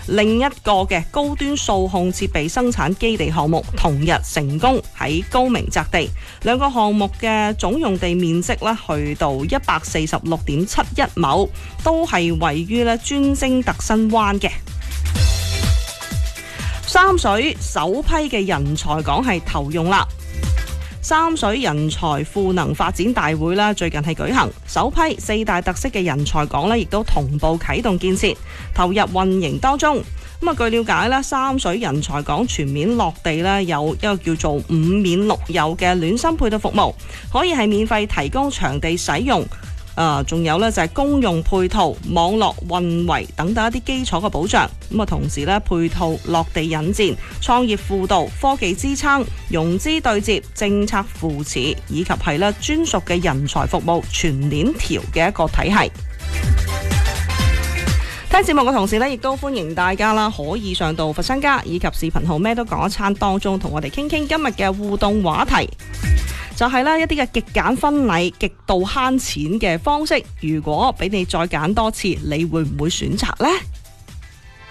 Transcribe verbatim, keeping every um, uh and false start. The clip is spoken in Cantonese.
另一個嘅高端數控設備生產基地項目同日成功喺高明擲地，兩個項目嘅總用地面積咧去到一百四十六點七一畝，都係位於咧專精特新灣嘅。三水首批嘅人才港係投用啦。三水人才賦能發展大會啦，最近係舉行，首批四大特色嘅人才港咧，亦都同步啟動建設，投入運營當中。咁啊，據了解咧，三水人才港全面落地咧，有一個叫做五免六有嘅暖心配套服務，可以係免費提供場地使用。啊，仲有咧就係公用配套、網絡運維等等一啲基礎嘅保障。咁啊，同時咧配套落地引薦、創業輔導、科技支撐、融資對接、政策扶持，以及係咧專屬嘅人才服務全鏈條嘅一個體系。聽節目嘅同時咧，亦都歡迎大家啦，可以上到佛山家以及視頻號咩都講一餐當中，同我哋傾傾今日嘅互動話題。就係咧一啲嘅極簡婚禮、極度慳錢嘅方式，如果俾你再揀多次，你會唔會選擇呢？